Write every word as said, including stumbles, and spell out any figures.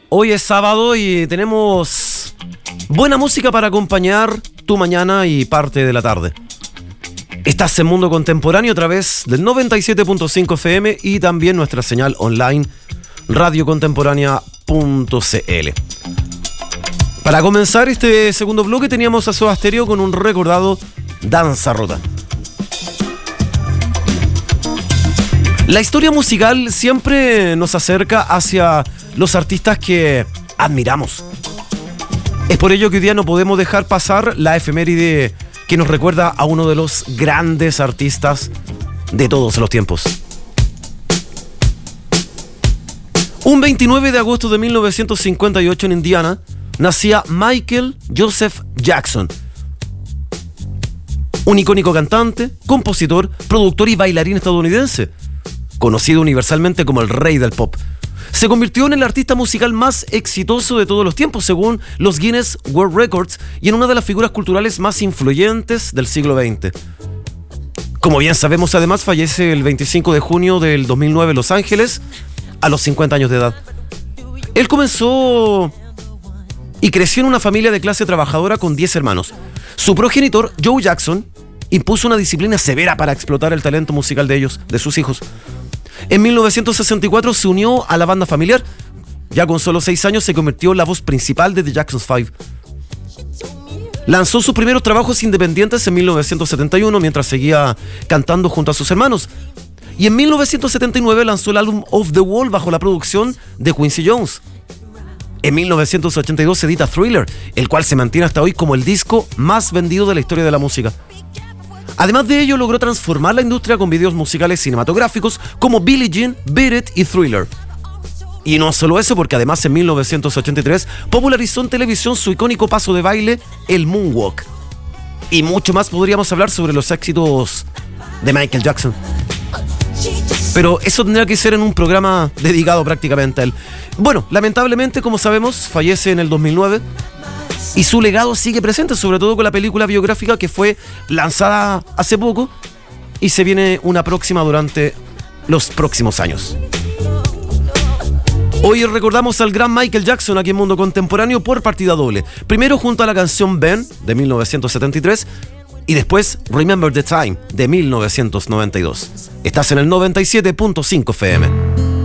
Hoy es sábado y tenemos buena música para acompañar tu mañana y parte de la tarde. Estás en Mundo Contemporáneo a través del noventa y siete punto cinco F M y también nuestra señal online radio contemporánea punto c l. Para comenzar este segundo bloque teníamos a Soda Stereo con un recordado Danza Rota. La historia musical siempre nos acerca hacia los artistas que admiramos. Es por ello que hoy día no podemos dejar pasar la efeméride que nos recuerda a uno de los grandes artistas de todos los tiempos. Un veintinueve de agosto de mil novecientos cincuenta y ocho en Indiana nacía Michael Joseph Jackson, un icónico cantante, compositor, productor y bailarín estadounidense, conocido universalmente como el rey del pop. Se convirtió en el artista musical más exitoso de todos los tiempos, según los Guinness World Records, y en una de las figuras culturales más influyentes del siglo veinte. Como bien sabemos, además, fallece el veinticinco de junio del dos mil nueve en Los Ángeles, a los cincuenta años de edad. Él comenzó y creció en una familia de clase trabajadora con diez hermanos. Su progenitor, Joe Jackson, impuso una disciplina severa para explotar el talento musical de ellos, de sus hijos. En mil novecientos sesenta y cuatro se unió a la banda familiar. Ya con solo seis años se convirtió en la voz principal de The Jackson Five. Lanzó sus primeros trabajos independientes en mil novecientos setenta y uno mientras seguía cantando junto a sus hermanos. Y en mil novecientos setenta y nueve lanzó el álbum Off the Wall bajo la producción de Quincy Jones. En mil novecientos ochenta y dos se edita Thriller, el cual se mantiene hasta hoy como el disco más vendido de la historia de la música. Además de ello, logró transformar la industria con videos musicales cinematográficos como Billie Jean, Beat It y Thriller. Y no solo eso, porque además en mil novecientos ochenta y tres popularizó en televisión su icónico paso de baile, el Moonwalk. Y mucho más podríamos hablar sobre los éxitos de Michael Jackson. Pero eso tendría que ser en un programa dedicado prácticamente a él. Bueno, lamentablemente, como sabemos, fallece en el dos mil nueve. Y su legado sigue presente, sobre todo con la película biográfica que fue lanzada hace poco y se viene una próxima durante los próximos años. Hoy recordamos al gran Michael Jackson aquí en Mundo Contemporáneo por partida doble. Primero junto a la canción Ben de mil novecientos setenta y tres y después Remember the Time de mil novecientos noventa y dos. Estás en el noventa y siete punto cinco F M.